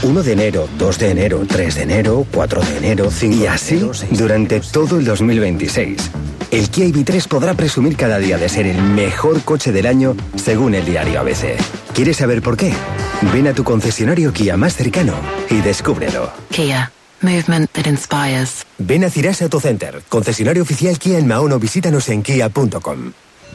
1 de enero, 2 de enero, 3 de enero, 4 de enero, 5 y así durante todo el 2026. El Kia EV3 podrá presumir cada día de ser el mejor coche del año según el diario ABC. ¿Quieres saber por qué? Ven a tu concesionario Kia más cercano y descúbrelo. Kia. Movement that inspires. Ven a Cirasa Autocenter, concesionario oficial Kia en Mahón o visítanos en kia.com.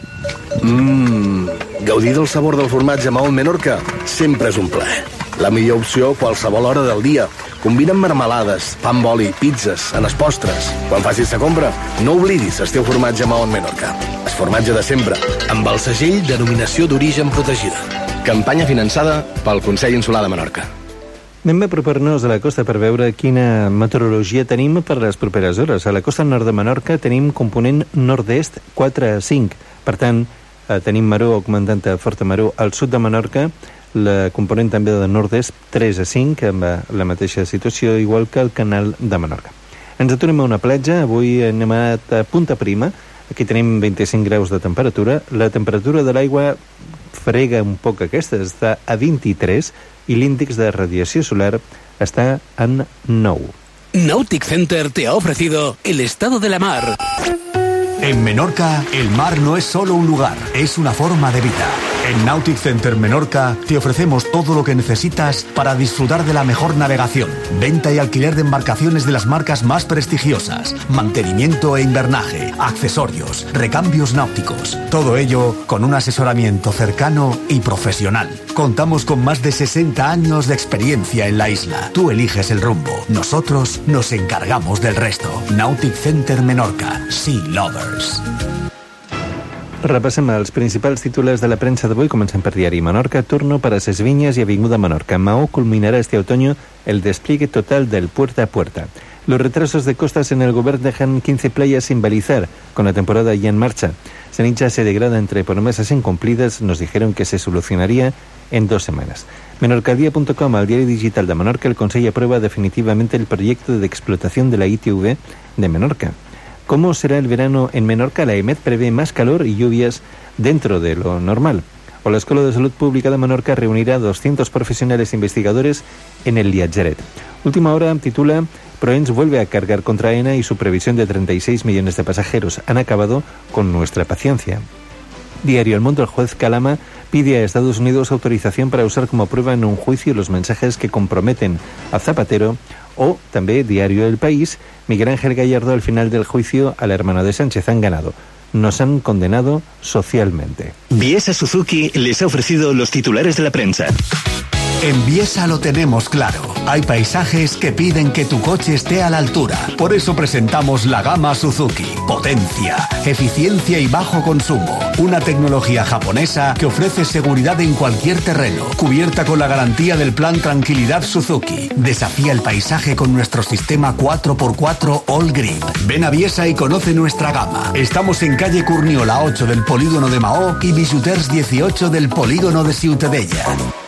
Gaudir del sabor del formatge Mahón Menorca sempre és un plaer. La millor opció a qualsevol hora del dia. Combina amb marmelades, pa amb oli, pizzas, en els postres. Quan facis la compra, no oblidis el teu formatge Mahón Menorca. El formatge de sempre, amb el segell Denominació d'Origen Protegida. Campanya finançada pel Consell Insular de Menorca. Anem a apropar-nos a la costa per veure quina meteorologia tenim per les properes hores. A la costa nord de Menorca tenim component nord-est 4 a 5. Per tant, tenim maró augmentant a forta maró al sud de Menorca, la component també de nord-est 3 a 5, amb la mateixa situació, igual que el canal de Menorca. Ens aturem a una platja, avui anem a Punta Prima, aquí tenim 25 graus de temperatura, la temperatura de l'aigua frega un poc aquesta, està a 23, y el índice de radiación solar está en 9. Nautic Center te ha ofrecido el estado de la mar. En Menorca, el mar no es solo un lugar, es una forma de vida. En Nautic Center Menorca te ofrecemos todo lo que necesitas para disfrutar de la mejor navegación, venta y alquiler de embarcaciones de las marcas más prestigiosas, mantenimiento e invernaje, accesorios, recambios náuticos. Todo ello con un asesoramiento cercano y profesional. Contamos con más de 60 años de experiencia en la isla. Tú eliges el rumbo, nosotros nos encargamos del resto. Nautic Center Menorca, Sea Lovers. Repassem els principals titulars de la premsa d'avui. Comencem per Diari Menorca. Turno para Ses Viñas y Avinguda Menorca. Mahó culminará este otoño el despliegue total del puerta a puerta. Los retrasos de costas en el gobierno dejan 15 playas sin balizar, con la temporada ya en marcha. Sanitza se degrada entre promesas incumplidas. Nos dijeron que se solucionaría en 2 semanas. Menorcadia.com, al diario digital de Menorca, el Consell aprueba definitivamente el proyecto de explotación de la ITV de Menorca. ¿Cómo será el verano en Menorca? La EMET prevé más calor y lluvias dentro de lo normal. O la Escuela de Salud Pública de Menorca reunirá 200 profesionales investigadores en el Liatgeret. Última hora titula: Proens vuelve a cargar contra AENA y su previsión de 36 millones de pasajeros. Han acabado con nuestra paciencia. Diario El Mundo, el juez Calama pide a Estados Unidos autorización para usar como prueba en un juicio los mensajes que comprometen a Zapatero. O también Diario El País, Miguel Ángel Gallardo al final del juicio al hermano de Sánchez: han ganado. Nos han condenado socialmente. Biesa Suzuki les ha ofrecido los titulares de la prensa. En Biesa lo tenemos claro. Hay paisajes que piden que tu coche esté a la altura. Por eso presentamos la gama Suzuki. Potencia, eficiencia y bajo consumo. Una tecnología japonesa que ofrece seguridad en cualquier terreno. Cubierta con la garantía del plan Tranquilidad Suzuki. Desafía el paisaje con nuestro sistema 4x4 All Grip. Ven a Biesa y conoce nuestra gama. Estamos en calle Curniola 8 del polígono de Mahó y Bisuters 18 del polígono de Ciutadella.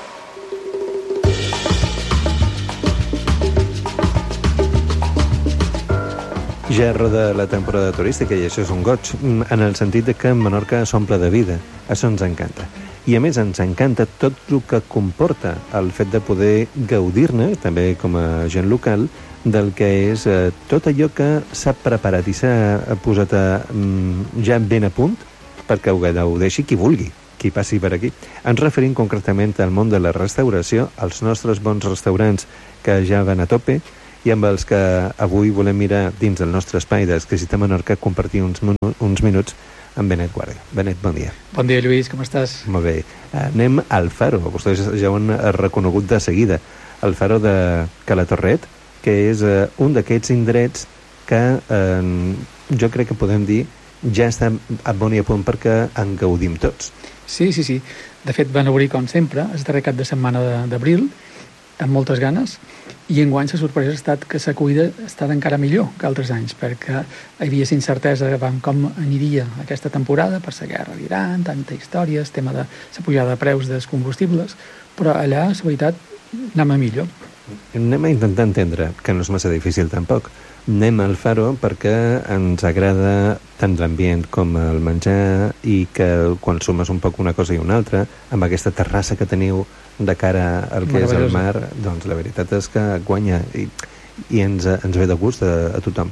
Ja roda la temporada turística i això és un goig, en el sentit de que Menorca s'omple de vida. Això ens encanta. I a més ens encanta tot el que comporta el fet de poder gaudir-ne, també com a gent local, del que és tot allò que s'ha preparat i s'ha posat ja ben a punt perquè ho gaudeixi qui vulgui, qui passi per aquí. Ens referim concretament al món de la restauració, als nostres bons restaurants que ja van a tope, i amb els que avui volem mirar dins del nostre espai d'Exquisita Menorca, compartir uns minuts amb Benet Guàrdia. Benet, bon dia. Bon dia, Lluís, com estàs? Molt bé. Anem al Faro. Vostès ja ho han reconegut de seguida. El Faro de Calatorret, que és un d'aquests indrets que jo crec que podem dir ja està a bon i a punt perquè en gaudim tots. Sí. De fet, van obrir, com sempre, el darrer cap de setmana d'abril, amb moltes ganes, i enguany la sorpresa ha estat que l'acollida ha estat encara millor que altres anys, perquè hi havia incertesa com aniria aquesta temporada per la guerra d'Iran, tanta història, el tema de la pujada de preus dels combustibles, però allà, la veritat, anem a millor. Anem a intentar entendre, que no és massa difícil tampoc, Anem al Faro perquè ens agrada tant l'ambient com el menjar i que quan sumes un poc una cosa i una altra, amb aquesta terrassa que teniu de cara al que és el mar, doncs la veritat és que guanya i ens ve de gust a tothom.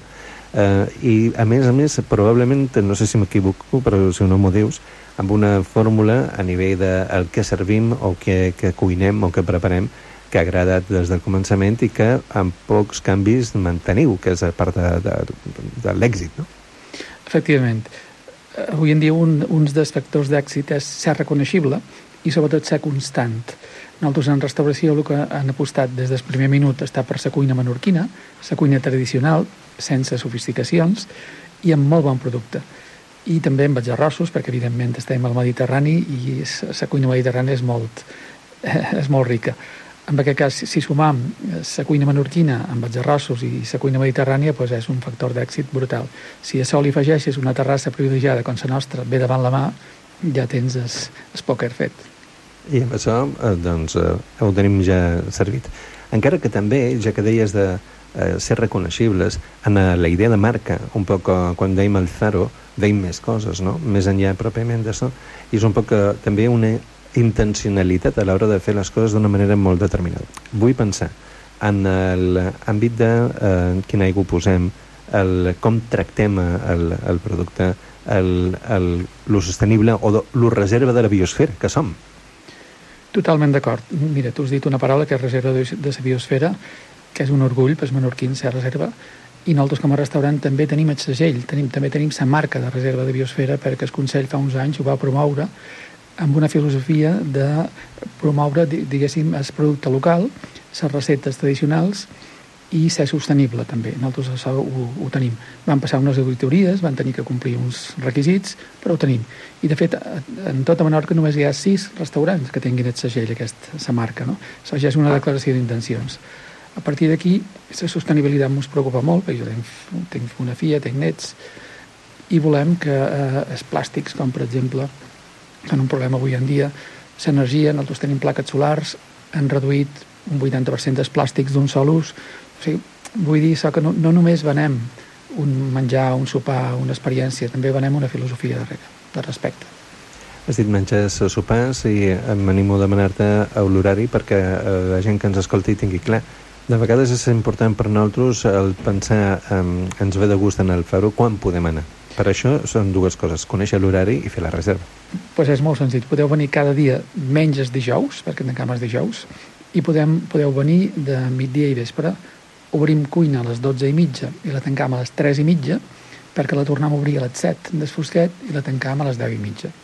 I a més, probablement, no sé si m'equivoco, però si no m'ho dius, amb una fórmula a nivell del que servim o que cuinem o que preparem que ha agradat des del començament i que amb pocs canvis manteniu, que és part de l'èxit, no? Efectivament. Avui en dia un dels factors d'èxit és ser reconeixible i sobretot ser constant. Nosaltres en restauració el que han apostat des del primer minut està per la cuina menorquina, la cuina tradicional, sense sofisticacions i amb molt bon producte. I també amb els arrossos, perquè evidentment estem al Mediterrani i la cuina mediterrània és molt rica. En aquest cas, si sumam la cuina menorquina amb els arrossos i la cuina mediterrània, doncs és un factor d'èxit brutal. Si a això li afegeixes una terrassa privilegiada com la nostra, ve davant la mà, ja tens el pòquer fet. I amb això, doncs, ho tenim ja servit. Encara que també, ja que deies de ser reconeixibles, en la idea de marca, un poc quan dèiem el Faro, dèiem més coses, no? Més enllà pròpiament d'això, i és un poc també una intencionalitat a l'hora de fer les coses d'una manera molt determinada. Vull pensar en l'àmbit de quina aigua posem, com tractem el producte, lo sostenible o lo reserva de la biosfera que som. Totalment d'acord. Mira, tu has dit una paraula que és reserva de la biosfera, que és un orgull pels menorquins ser reserva, i nosaltres com a restaurant també tenim el segell, també tenim la marca de reserva de biosfera, perquè el Consell fa uns anys ho va promoure amb una filosofia de promoure, diguéssim, el producte local, les receptes tradicionals i ser sostenible també. Nosaltres això ho tenim. Van passar unes auditories, van tenir que complir uns requisits, però ho tenim. I de fet, en tota Menorca només hi ha 6 restaurants que tinguin el segell, aquesta marca, no? Això ja és una declaració d'intencions. A partir d'aquí, la sostenibilitat ens preocupa molt, perquè jo tinc fotografia, tinc nets, i volem que els plàstics, com per exemple, són un problema avui en dia, l'energia, nosaltres tenim plaques solars, han reduït un 80% dels plàstics d'un sol ús. O sigui, vull dir que no només venem un menjar, un sopar, una experiència, també venem una filosofia de respecte. Has dit menjars o sopars i m'animo a demanar-te l'horari perquè la gent que ens escolti tingui clar. De vegades és important per nosaltres el pensar ens ve de gust en el Faro quan podem anar. Per això són dues coses, conèixer l'horari i fer la reserva. Doncs és molt senzill. Podeu venir cada dia menys els dijous, perquè tancam els dijous, i podeu venir de migdia i vespre. Obrim cuina a les 12:30 i la tancam a les 3:30, perquè la tornem a obrir a les 7 del fosquet i la tancam a les 10:30.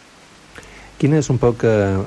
Quines un poc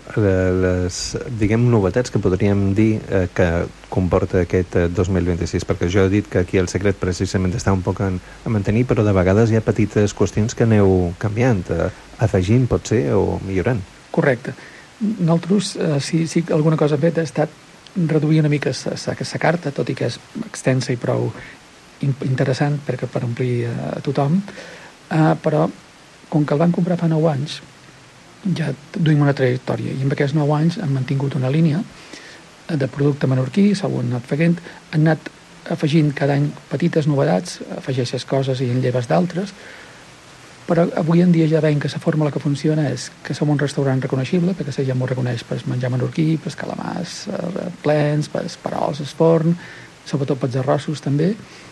les, diguem, novetats que podríem dir que comporta aquest 2026? Perquè jo he dit que aquí el secret precisament està un poc a mantenir, però de vegades hi ha petites qüestions que aneu canviant, afegint, pot ser, o millorant. Correcte. Nosaltres, si alguna cosa hem fet, ha estat reduir una mica la carta, tot i que és extensa i prou interessant per omplir a tothom, però com que el van comprar fa 9 anys, ja duim una trajectòria, i en aquests 9 anys hem mantingut una línia de producte menorquí, s'ho han anat fent, han anat afegint cada any petites novetats, afegeixes coses i en lleves d'altres, però avui en dia ja veiem que la fórmula que funciona és que som un restaurant reconeixible, perquè la gent m'ho reconeix per menjar menorquí, per calamars plens, per perols al forn, sobretot pels arrossos també,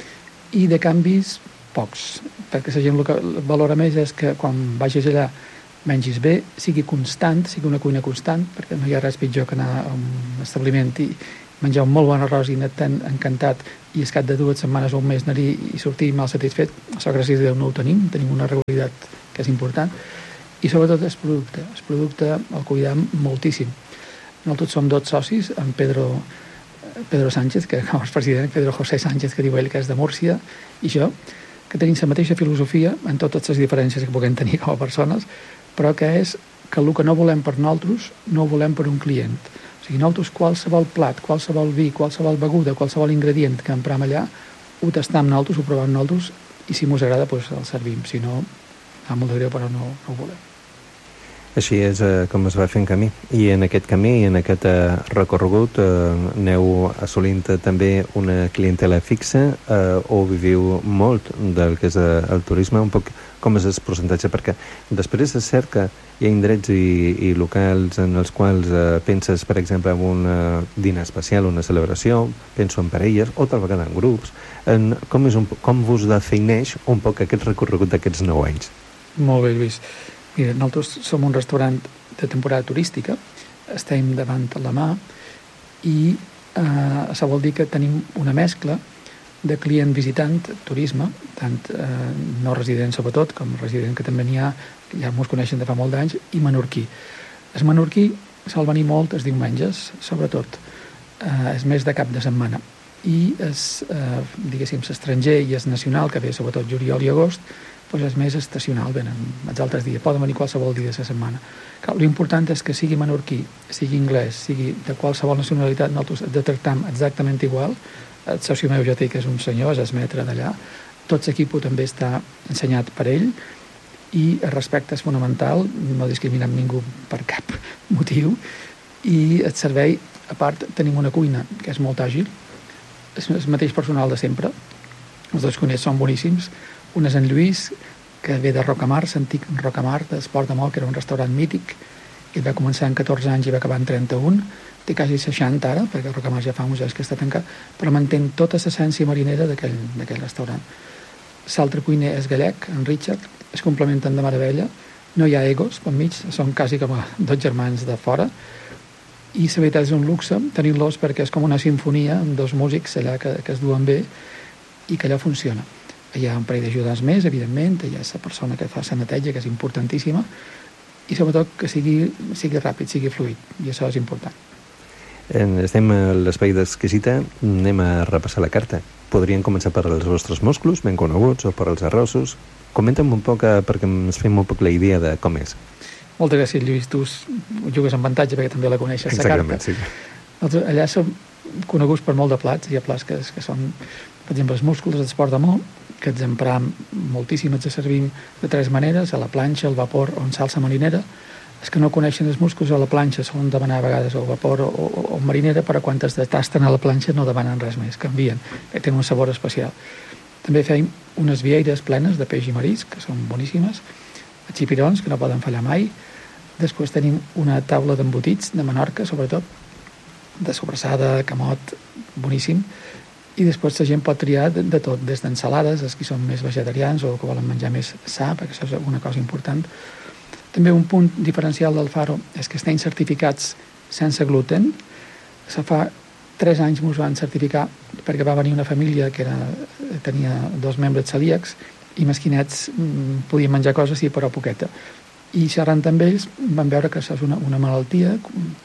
i de canvis pocs, perquè la gent el que valora més és que quan vagis allà mengis bé, sigui constant, sigui una cuina constant, perquè no hi ha res pitjor que anar a un establiment i menjar un molt bon arròs i anar tan encantat i al cap de 2 setmanes o un mes anar-hi i sortir mal satisfet. Això gràcies a Déu no ho tenim una regulaриtat que és important, i sobretot el producte el cuidem moltíssim. Nosaltres som 2 socis, amb Pedro Sánchez, que com és president, Pedro José Sánchez, que diu ell que és de Múrcia, i jo, que tenim la mateixa filosofia en totes les diferències que puguem tenir com a persones, però que és que el que no volem per nosaltres no ho volem per un client. O sigui, nosaltres qualsevol plat, qualsevol vi, qualsevol beguda, qualsevol ingredient que emprem allà, ho tastam nosaltres, ho provem nosaltres, i si mos agrada, doncs el servim. Si no, molt de greu, però no ho volem. Així és com es va fent camí. I en aquest camí, en aquest recorregut, aneu assolint també una clientela fixa o viviu molt del que és el turisme? Un poc com és el percentatge? Perquè després és cert que hi ha indrets i locals en els quals penses, per exemple, en un dinar especial, una celebració, penso en parelles o tal vegada en grups. Com vos defineix un poc aquest recorregut d'aquests 9 anys? Molt bé, Lluís. Mira, nosaltres som un restaurant de temporada turística, estem davant la mà i això vol dir que tenim una mescla de client visitant, turisme, tant no resident sobretot, com resident que també n'hi ha, ja ens coneixen de fa molt d'anys, i menorquí. El menorquí sol venir molt els diumenges, sobretot. És més de cap de setmana. I diguéssim, l'estranger i el nacional, que ve sobretot juliol i agost, doncs és més estacional, venen els altres dies, poden venir qualsevol dia de la setmana. L'important és que sigui menorquí, sigui anglès, sigui de qualsevol nacionalitat, nosaltres de tractar exactament igual. El soci meu ja té, que és un senyor, és el mestre d'allà, tot l'equip també està ensenyat per ell i el respecte és fonamental, no discriminem ningú per cap motiu, i el servei, a part, tenim una cuina que és molt àgil, és el mateix personal de sempre, els dos cuiners són boníssims. Un és en Lluís, que ve de Rocamar, l'antic Rocamar d'Esport de Mol, que era un restaurant mític, i va començar en 14 anys i va acabar en 31, té quasi 60 ara, perquè Rocamar ja fa uns anys que està tancat, però mantén tota l'essència marinera d'aquell restaurant. L'altre cuiner és gallec, en Richard, es complementen de meravella, no hi ha egos per mig, són quasi com dos germans de fora, i la veritat és un luxe tenir-los perquè és com una sinfonia amb dos músics allà que es duen bé i que allò funciona. Hi ha un parell d'ajudants més, evidentment, hi ha la persona que fa la neteja, que és importantíssima, i sobretot que sigui ràpid, sigui fluid, i això és important. Estem a l'espai d'Exquisita, anem a repassar la carta. Podrien començar per els vostres musclos, ben coneguts, o per els arrossos. Comenta'm un poc, perquè ens fem un poc la idea de com és. Moltes gràcies, Lluís. Tu jugues amb avantatge perquè també la coneixes, la carta. Sí. Nosaltres allà som coneguts per molt de plats. Hi ha plats que són, per exemple, els músculs d'Esport de Mol, que ens empram moltíssim, ens servim de 3 maneres, a la planxa, al vapor o en salsa marinera. Els que no coneixen els músculs a la planxa solen demanar a vegades al vapor o marinera, però quan es tasten a la planxa no demanen res més, canvien, tenen un sabor especial. També feim unes vieires plenes de peix i marisc, que són boníssimes, xipirons, que no poden fallar mai. Després tenim una taula d'embotits de Menorca, sobretot, de sobrassada, camot, boníssim. I després la gent pot triar de tot, des d'ensalades, els que són més vegetarians o que volen menjar més sa, perquè això és una cosa important. També un punt diferencial del Faro és que estem certificats sense gluten. Fa 3 anys ens van certificar perquè va venir una família que tenia 2 membres celíacs i mesquinets podien menjar coses, sí, però poqueta. I xerrant amb ells van veure que això és una malaltia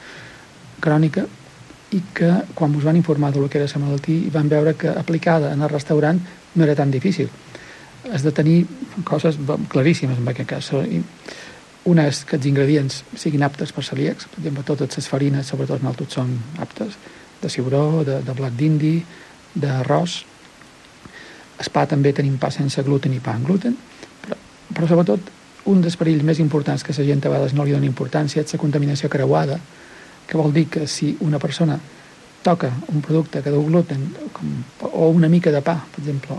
crònica i que quan us van informar del que era la malaltia van veure que aplicada en el restaurant no era tan difícil. Has de tenir coses claríssimes en aquest cas. Una és que els ingredients siguin aptes per celíacs, per exemple, totes les farines, sobretot nosaltres, són aptes, de ciuró, de blat d'indi, d'arròs. El pa també tenim pa sense gluten i pa amb gluten, però sobretot un dels perills més importants que la gent a vegades no li dona importància és la contaminació creuada, que vol dir que si una persona toca un producte que deu gluten o una mica de pa, per exemple,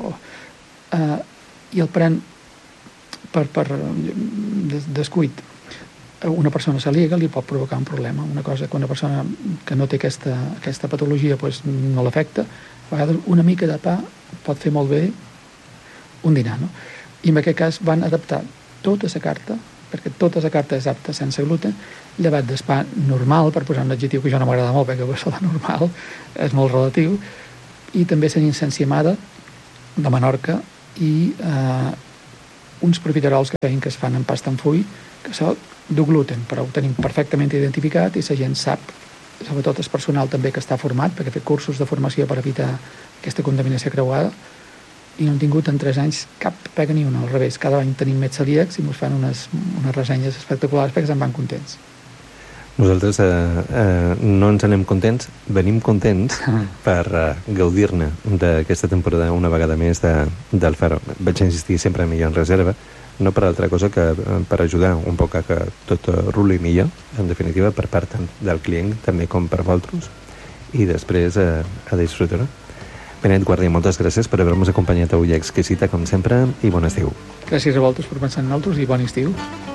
i el pren per descuit una persona celíaca, li pot provocar un problema. Una cosa que una persona que no té aquesta patologia no l'afecta, a vegades una mica de pa pot fer molt bé un dinar, no? I en aquest cas van adaptar tota la carta, perquè tota la carta és apta sense gluten, llevat del pa normal, per posar un adjectiu que jo no m'agrada molt, perquè això de normal és molt relatiu, i també la insenciamada de Menorca i uns profiterols que feien que es fan en pasta en full, que això du gluten, però ho tenim perfectament identificat i la gent sap, sobretot el personal també que està format, perquè ha fet cursos de formació per evitar aquesta contaminació creuada, i no hem tingut en 3 anys cap pega ni una, al revés. Cada any tenim més celíacs i ens fan unes ressenyes espectaculars perquè se'n van contents. Nosaltres no ens anem contents, venim contents per gaudir-ne d'aquesta temporada una vegada més del Faro. Vaig insistir sempre millor en reserva, no per altra cosa que per ajudar un poc a que tot ruli millor, en definitiva, per part tant del client també com per vosaltres, i després a disfrutar-ho. Benet Guàrdia, moltes gràcies per haver-nos acompanyat avui a Exquisita, com sempre, i bon estiu. Gràcies a vosaltres per pensar en nosaltres i bon estiu.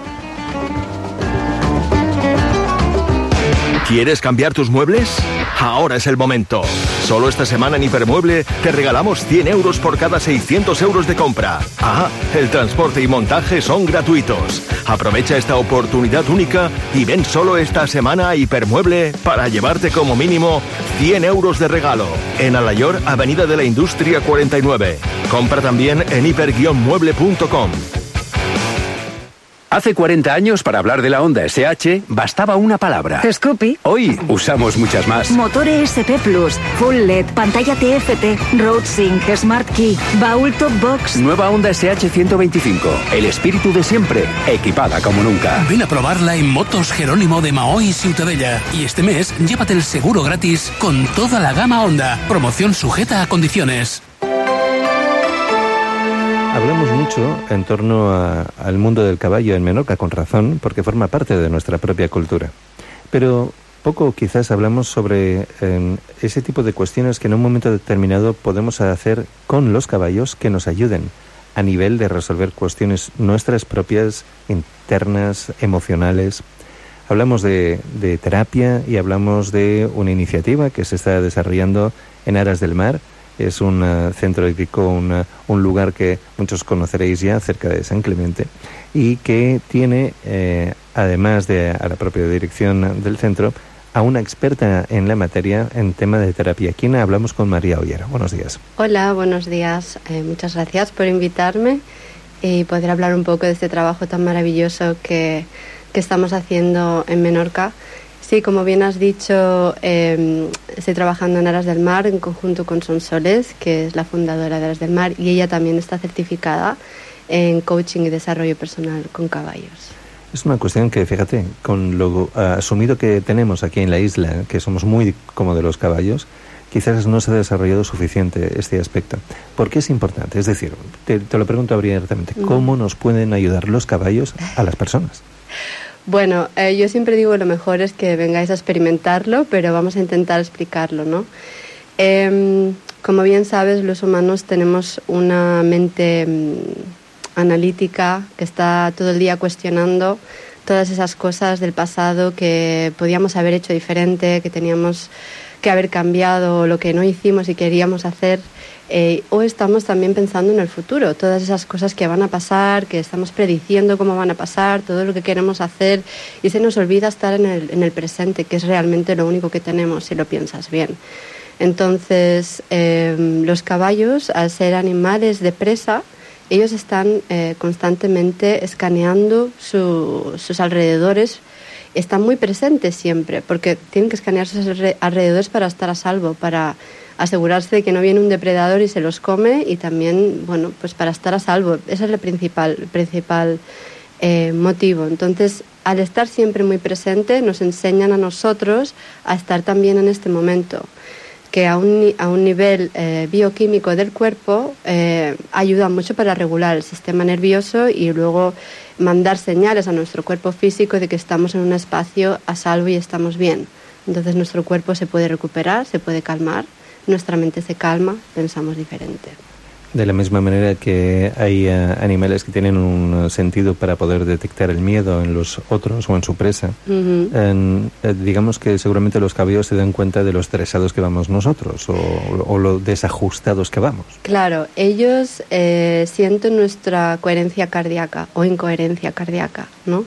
¿Quieres cambiar tus muebles? Ahora es el momento. Solo esta semana en Hipermueble te regalamos 100 euros por cada 600 euros de compra. Ah, el transporte y montaje son gratuitos. Aprovecha esta oportunidad única y ven solo esta semana a Hipermueble para llevarte como mínimo 100 euros de regalo. En Alayor, Avenida de la Industria 49. Compra también en hiper-mueble.com. Hace 40 años, para hablar de la Honda SH, bastaba una palabra. Scoopy. Hoy usamos muchas más. Motor ESP Plus, Full LED, pantalla TFT, Road Sync, Smart Key, baúl Top Box. Nueva Honda SH 125. El espíritu de siempre, equipada como nunca. Ven a probarla en Motos Jerónimo de Mahó y Ciutadella. Y este mes, llévate el seguro gratis con toda la gama Honda. Promoción sujeta a condiciones. Hablamos mucho en torno al mundo del caballo en Menorca, con razón, porque forma parte de nuestra propia cultura. Pero poco quizás hablamos sobre ese tipo de cuestiones que en un momento determinado podemos hacer con los caballos que nos ayuden a nivel de resolver cuestiones nuestras propias, internas, emocionales. Hablamos de terapia y hablamos de una iniciativa que se está desarrollando en Aras del Mar. Es un centro hídrico, un lugar que muchos conoceréis ya, cerca de San Clemente, y que tiene, además de a la propia dirección del centro, a una experta en la materia en tema de terapia. Aquí hablamos con María Ollero. Buenos días. Hola, buenos días. Muchas gracias por invitarme y poder hablar un poco de este trabajo tan maravilloso que estamos haciendo en Menorca. Sí, como bien has dicho, estoy trabajando en Aras del Mar en conjunto con Sonsoles, que es la fundadora de Aras del Mar, y ella también está certificada en coaching y desarrollo personal con caballos. Es una cuestión que, fíjate, con lo asumido que tenemos aquí en la isla, que somos muy como de los caballos, quizás no se ha desarrollado suficiente este aspecto. ¿Por qué es importante? Es decir, te lo pregunto abiertamente, ¿cómo nos pueden ayudar los caballos a las personas? Bueno, yo siempre digo lo mejor es que vengáis a experimentarlo, pero vamos a intentar explicarlo, ¿no? Como bien sabes, los humanos tenemos una mente analítica que está todo el día cuestionando todas esas cosas del pasado que podíamos haber hecho diferente, que teníamos que haber cambiado, lo que no hicimos y queríamos hacer. O estamos también pensando en el futuro, todas esas cosas que van a pasar, que estamos prediciendo cómo van a pasar, todo lo que queremos hacer, y se nos olvida estar en el presente, que es realmente lo único que tenemos, si lo piensas bien. Entonces, los caballos, al ser animales de presa, ellos están constantemente escaneando sus alrededores, están muy presentes siempre, porque tienen que escanear sus alrededores para estar a salvo, para asegurarse de que no viene un depredador y se los come, y también, bueno, pues para estar a salvo. Ese es el principal motivo. Entonces, al estar siempre muy presente, nos enseñan a nosotros a estar también en este momento, que a un nivel bioquímico del cuerpo ayuda mucho para regular el sistema nervioso y luego mandar señales a nuestro cuerpo físico de que estamos en un espacio a salvo y estamos bien. Entonces nuestro cuerpo se puede recuperar, se puede calmar, nuestra mente se calma, pensamos diferente. De la misma manera que hay animales que tienen un sentido para poder detectar el miedo en los otros o en su presa, digamos que seguramente los caballos se dan cuenta de lo estresados que vamos nosotros o lo desajustados que vamos. Claro, ellos sienten nuestra coherencia cardíaca o incoherencia cardíaca, ¿no?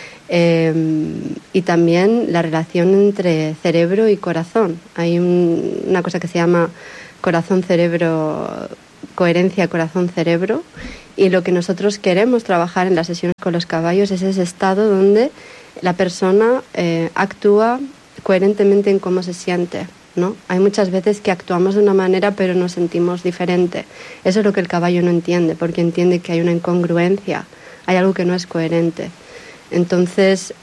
Y también la relación entre cerebro y corazón. Hay una cosa que se llama corazón-cerebro, coherencia corazón-cerebro, y lo que nosotros queremos trabajar en las sesiones con los caballos es ese estado donde la persona actúa coherentemente en cómo se siente, ¿no? Hay muchas veces que actuamos de una manera pero nos sentimos diferente. Eso es lo que el caballo no entiende, porque entiende que hay una incongruencia, hay algo que no es coherente. Entonces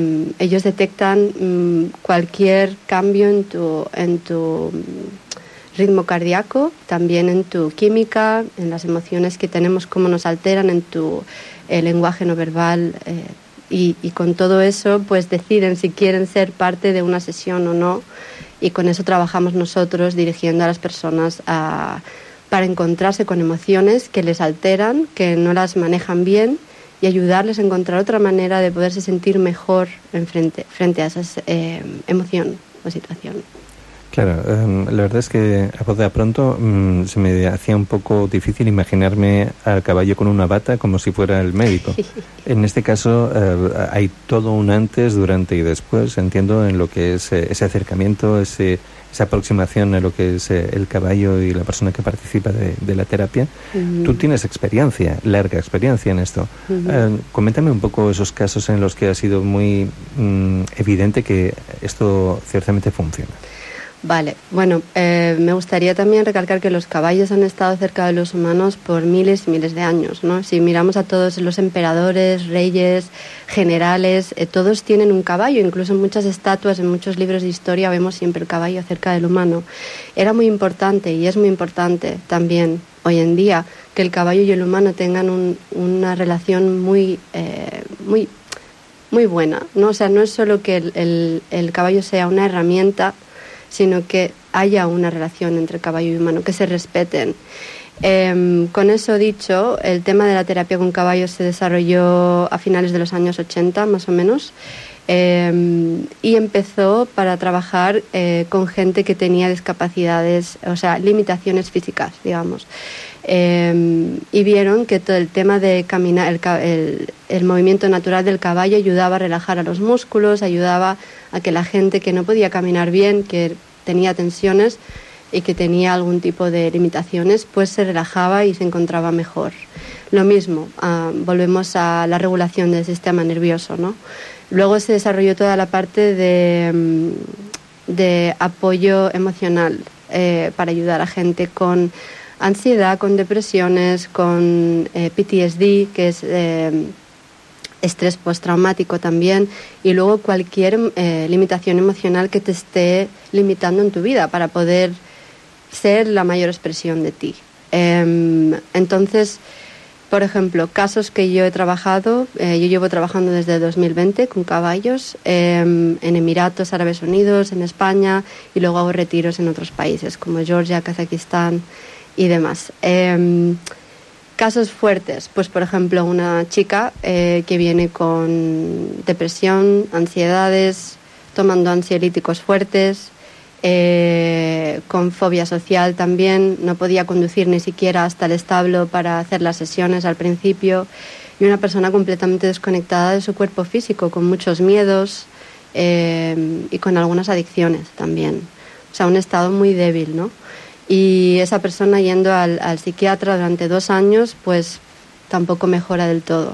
ellos detectan cualquier cambio en tu ritmo cardíaco, también en tu química, en las emociones que tenemos, cómo nos alteran, en tu lenguaje no verbal, y con todo eso pues deciden si quieren ser parte de una sesión o no, y con eso trabajamos nosotros dirigiendo a las personas para encontrarse con emociones que les alteran, que no las manejan bien, y ayudarles a encontrar otra manera de poderse sentir mejor frente a esa emoción o situación. Claro, la verdad es que a voz de pronto se me hacía un poco difícil imaginarme al caballo con una bata como si fuera el médico. En este caso hay todo un antes, durante y después, entiendo, en lo que es ese acercamiento, esa aproximación a lo que es el caballo y la persona que participa de la terapia. Tú tienes experiencia, larga experiencia en esto. Coméntame un poco esos casos en los que ha sido muy evidente que esto ciertamente funciona. Vale, bueno, me gustaría también recalcar que los caballos han estado cerca de los humanos por miles y miles de años, ¿no? Si miramos a todos los emperadores, reyes, generales, todos tienen un caballo, incluso en muchas estatuas, en muchos libros de historia vemos siempre el caballo cerca del humano. Era muy importante y es muy importante también hoy en día que el caballo y el humano tengan una relación muy buena, ¿no? O sea, no es solo que el caballo sea una herramienta, sino que haya una relación entre caballo y humano, que se respeten. Con eso dicho, el tema de la terapia con caballos se desarrolló a finales de los años 80, más o menos, y empezó para trabajar con gente que tenía discapacidades, o sea, limitaciones físicas, digamos. Y vieron que todo el tema de caminar, el movimiento natural del caballo ayudaba a relajar a los músculos, ayudaba a que la gente que no podía caminar bien, que tenía tensiones y que tenía algún tipo de limitaciones, pues se relajaba y se encontraba mejor. Lo mismo, volvemos a la regulación del sistema nervioso, ¿no? Luego se desarrolló toda la parte de apoyo emocional para ayudar a gente con ansiedad, con depresiones, con PTSD, que es estrés postraumático también, y luego cualquier limitación emocional que te esté limitando en tu vida para poder ser la mayor expresión de ti. Entonces, por ejemplo, casos que yo he trabajado, yo llevo trabajando desde 2020 con caballos en Emiratos Árabes Unidos, en España, y luego hago retiros en otros países como Georgia, Kazajistán y demás. Casos fuertes, pues por ejemplo una chica que viene con depresión, ansiedades, tomando ansiolíticos fuertes, con fobia social también, no podía conducir ni siquiera hasta el establo para hacer las sesiones al principio, y una persona completamente desconectada de su cuerpo físico, con muchos miedos y con algunas adicciones también, o sea, un estado muy débil, ¿no? Y esa persona yendo al psiquiatra durante 2 años, pues tampoco mejora del todo.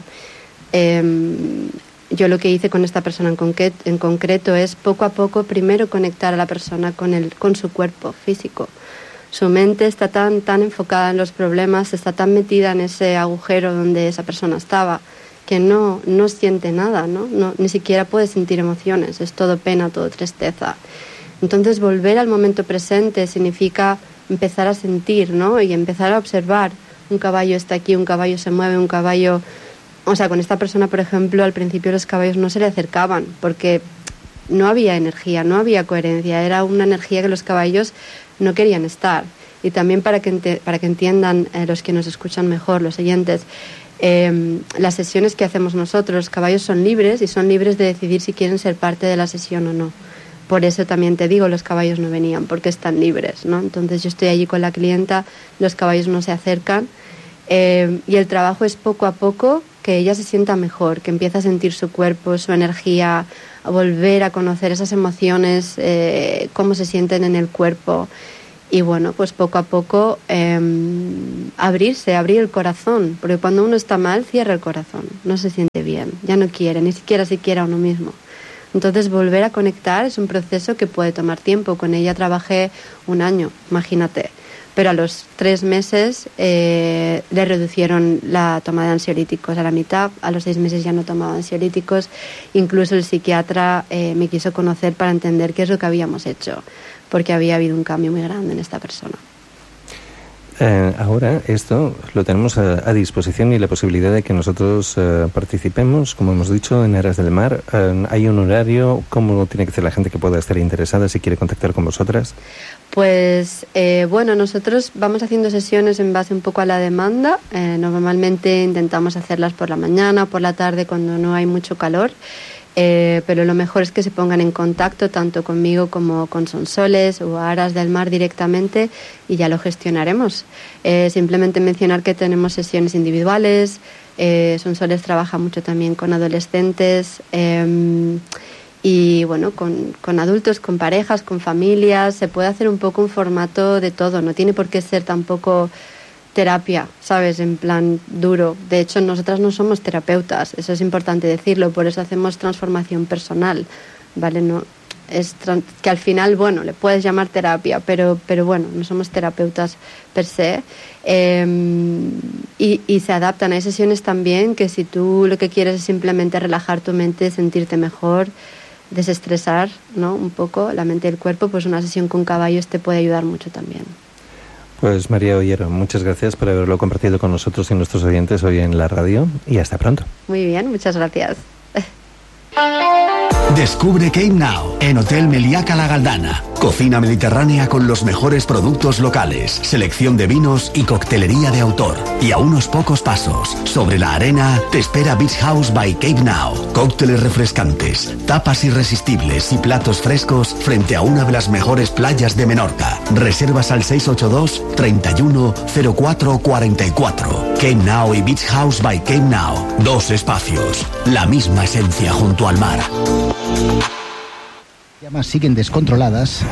Yo lo que hice con esta persona en concreto es poco a poco primero conectar a la persona con su cuerpo físico. Su mente está tan enfocada en los problemas, está tan metida en ese agujero donde esa persona estaba, que no siente nada, ¿no? Ni siquiera puede sentir emociones, es todo pena, todo tristeza. Entonces volver al momento presente significa empezar a sentir, ¿no? Y empezar a observar. Un caballo está aquí, un caballo se mueve, un caballo... O sea, con esta persona, por ejemplo, al principio los caballos no se le acercaban porque no había energía, no había coherencia. Era una energía que los caballos no querían estar. Y también para que entiendan los que nos escuchan mejor, los oyentes, las sesiones que hacemos nosotros, los caballos son libres y son libres de decidir si quieren ser parte de la sesión o no. Por eso también te digo, los caballos no venían, porque están libres, ¿no? Entonces yo estoy allí con la clienta, los caballos no se acercan, y el trabajo es poco a poco que ella se sienta mejor, que empieza a sentir su cuerpo, su energía, a volver a conocer esas emociones, cómo se sienten en el cuerpo. Y bueno, pues poco a poco abrir el corazón, porque cuando uno está mal, cierra el corazón, no se siente bien, ya no quiere, ni siquiera a uno mismo. Entonces volver a conectar es un proceso que puede tomar tiempo. Con ella trabajé 1 año, imagínate, pero a los 3 meses le reducieron la toma de ansiolíticos a la mitad, a los 6 meses ya no tomaba ansiolíticos, incluso el psiquiatra me quiso conocer para entender qué es lo que habíamos hecho, porque había habido un cambio muy grande en esta persona. Ahora esto lo tenemos a disposición y la posibilidad de que nosotros participemos, como hemos dicho, en Eras del Mar. ¿Hay un horario? ¿Cómo tiene que ser la gente que pueda estar interesada si quiere contactar con vosotras? Pues bueno, nosotros vamos haciendo sesiones en base un poco a la demanda. Normalmente intentamos hacerlas por la mañana, por la tarde, cuando no hay mucho calor. Pero lo mejor es que se pongan en contacto tanto conmigo como con Sonsoles o Aras del Mar directamente y ya lo gestionaremos. Simplemente mencionar que tenemos sesiones individuales, Sonsoles trabaja mucho también con adolescentes y bueno, con adultos, con parejas, con familias. Se puede hacer un poco un formato de todo, no tiene por qué ser tampoco terapia, ¿sabes? En plan duro. De hecho, nosotras no somos terapeutas, eso es importante decirlo, por eso hacemos transformación personal, ¿vale? No es que al final, bueno, le puedes llamar terapia, pero bueno, no somos terapeutas per se. Y se adaptan. Hay sesiones también que si tú lo que quieres es simplemente relajar tu mente, sentirte mejor, desestresar, ¿no? Un poco la mente y el cuerpo, pues una sesión con caballos te puede ayudar mucho también. Pues María Ollero, muchas gracias por haberlo compartido con nosotros y nuestros oyentes hoy en la radio y hasta pronto. Muy bien, muchas gracias. Descubre Cape Now en Hotel Meliá La Galdana. Cocina mediterránea con los mejores productos locales, selección de vinos y coctelería de autor. Y a unos pocos pasos, sobre la arena, te espera Beach House by Cape Now. Cócteles refrescantes, tapas irresistibles y platos frescos frente a una de las mejores playas de Menorca. Reservas al 682 31 04 44. Cape Now y Beach House by Cape Now. 2 espacios, la misma esencia junto al mar. Las llamas siguen descontroladas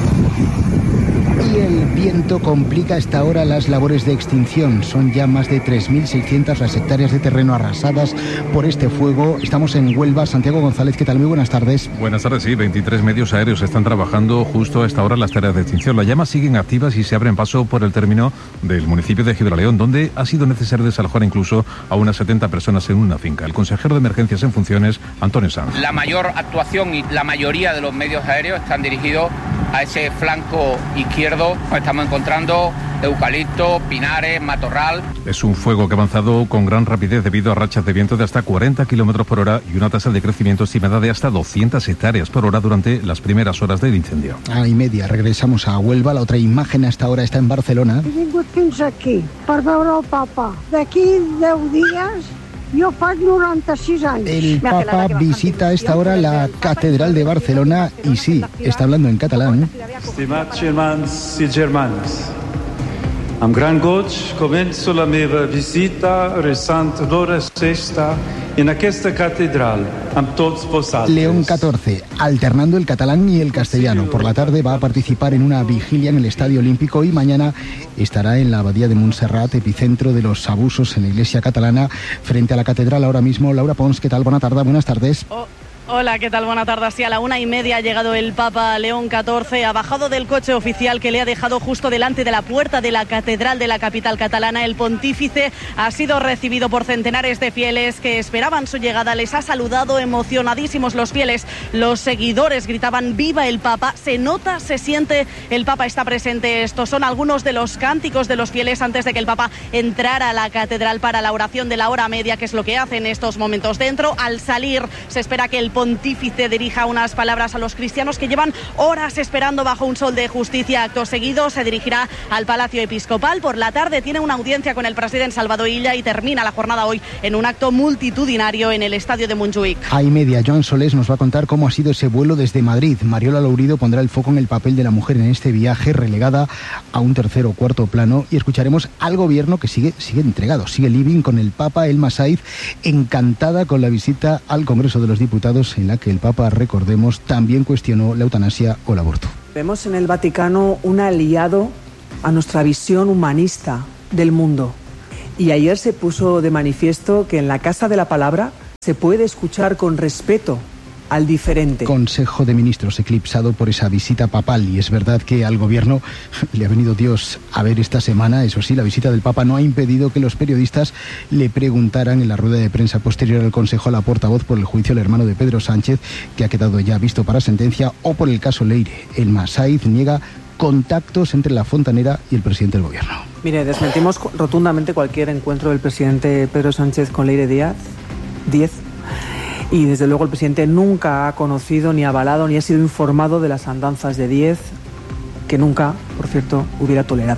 y el viento complica a esta hora las labores de extinción. Son ya más de 3.600 las hectáreas de terreno arrasadas por este fuego. Estamos en Huelva. Santiago González, ¿qué tal? Muy buenas tardes. Buenas tardes, sí. 23 medios aéreos están trabajando justo a esta hora en las tareas de extinción. Las llamas siguen activas y se abren paso por el término del municipio de Gibraleón, donde ha sido necesario desalojar incluso a unas 70 personas en una finca. El consejero de emergencias en funciones, Antonio Sanz. La mayor actuación y la mayoría de los medios aéreos están dirigidos a ese flanco izquierdo. Estamos encontrando eucalipto, pinares, matorral. Es un fuego que ha avanzado con gran rapidez debido a rachas de viento de hasta 40 kilómetros por hora y una tasa de crecimiento estimada de hasta 200 hectáreas por hora durante las primeras horas del incendio. 1:30, regresamos a Huelva. La otra imagen hasta ahora está en Barcelona. He vingut fins aquí per veure el Papa. D'aquí 10 dies yo faig 96 años. El Papa visita a esta hora la Catedral de Barcelona y sí, está hablando en catalán. Estimats germans i germanes, amb gran goig començo la meva visita resant l'hora sexta en aquesta catedral amb tots vosaltres. León XIV, alternando el catalán y el castellano. Por la tarde va a participar en una vigilia en el Estadio Olímpico y mañana estará en la Abadía de Montserrat, epicentro de los abusos en la Iglesia catalana, frente a la catedral ahora mismo. Laura Pons, ¿qué tal? Buenas tardes. Hola, ¿qué tal? Buenas tardes. Sí, a la 1:30 ha llegado el Papa León XIV, ha bajado del coche oficial que le ha dejado justo delante de la puerta de la catedral de la capital catalana. El pontífice ha sido recibido por centenares de fieles que esperaban su llegada. Les ha saludado emocionadísimos los fieles. Los seguidores gritaban ¡Viva el Papa! Se nota, se siente, el Papa está presente. Estos son algunos de los cánticos de los fieles antes de que el Papa entrara a la catedral para la oración de la hora media, que es lo que hace en estos momentos dentro. Al salir se espera que el pontífice dirija unas palabras a los cristianos que llevan horas esperando bajo un sol de justicia. Acto seguido se dirigirá al Palacio Episcopal. Por la tarde tiene una audiencia con el presidente Salvador Illa y termina la jornada hoy en un acto multitudinario en el estadio de Montjuïc. 1:30, Joan Solés nos va a contar cómo ha sido ese vuelo desde Madrid. Mariola Lourido pondrá el foco en el papel de la mujer en este viaje, relegada a un tercer o cuarto plano, y escucharemos al gobierno que sigue entregado, sigue living con el Papa. Elma Saiz, encantada con la visita al Congreso de los Diputados, en la que el Papa, recordemos, también cuestionó la eutanasia o el aborto. Vemos en el Vaticano un aliado a nuestra visión humanista del mundo. Y ayer se puso de manifiesto que en la Casa de la Palabra se puede escuchar con respeto al diferente. Consejo de Ministros eclipsado por esa visita papal, y es verdad que al gobierno le ha venido Dios a ver esta semana. Eso sí, la visita del Papa no ha impedido que los periodistas le preguntaran en la rueda de prensa posterior al Consejo a la portavoz por el juicio al hermano de Pedro Sánchez, que ha quedado ya visto para sentencia, o por el caso Leire. El Masaiz niega contactos entre la fontanera y el presidente del gobierno. Mire, desmentimos rotundamente cualquier encuentro del presidente Pedro Sánchez con Leire Díaz. Y desde luego el presidente nunca ha conocido, ni avalado, ni ha sido informado de las andanzas de Díez, que nunca, por cierto, hubiera tolerado.